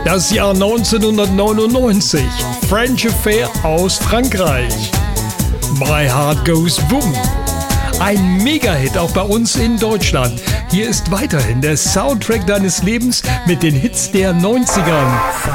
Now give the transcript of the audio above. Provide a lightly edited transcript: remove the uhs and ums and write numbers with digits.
Das Jahr 1999. French Affair aus Frankreich. My Heart Goes Boom. Ein Mega-Hit auch bei uns in Deutschland. Hier ist weiterhin der Soundtrack deines Lebens mit den Hits der 90ern.